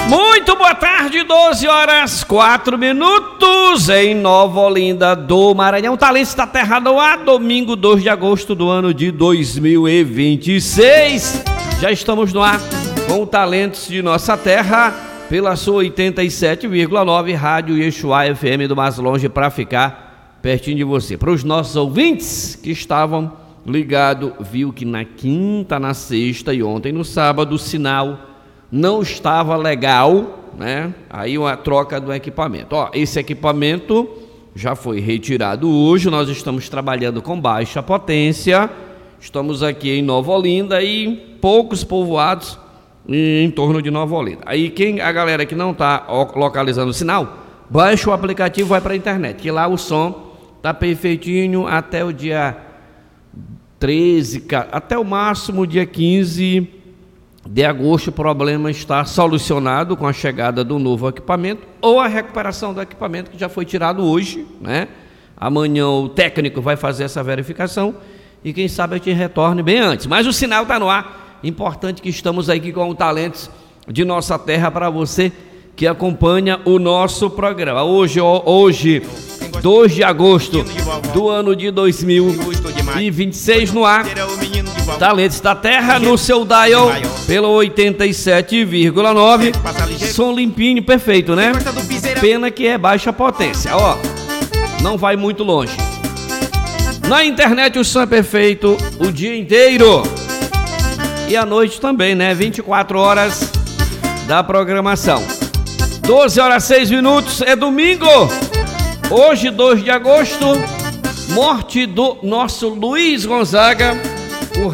Muito boa tarde, 12 horas 4 minutos em Nova Olinda do Maranhão. Talentos da Terra no ar, domingo 2 de agosto do ano de 2026. Já estamos no ar com Talentos de Nossa Terra pela sua 87,9 Rádio Yeshua FM do Mais Longe, para ficar pertinho de você. Para os nossos ouvintes que estavam ligados, viu que na quinta, na sexta e ontem no sábado o sinal não estava legal, né? Aí uma troca do equipamento. Ó, esse equipamento já foi retirado hoje. Nós estamos trabalhando com baixa potência. Estamos aqui em Nova Olinda e poucos povoados em torno de Nova Olinda. Aí a galera que não está localizando o sinal, baixa o aplicativo, vai para a internet, que lá o som tá perfeitinho até o dia 13, até o máximo dia 15 de agosto. O problema está solucionado com a chegada do novo equipamento ou a recuperação do equipamento que já foi tirado hoje, né? Amanhã o técnico vai fazer essa verificação e quem sabe a gente retorne bem antes. Mas o sinal está no ar. Importante que estamos aqui com o Talentos de Nossa Terra para você que acompanha o nosso programa. Hoje 2 de agosto do ano de 2026 no ar. Talentos da Terra no seu dial pelo 87,9. Som limpinho, perfeito, né? Pena que é baixa potência, ó. Não vai muito longe. Na internet o som é perfeito o dia inteiro. E à noite também, né? 24 horas da programação. 12 horas 6 minutos, é domingo. Hoje, 2 de agosto, morte do nosso Luiz Gonzaga.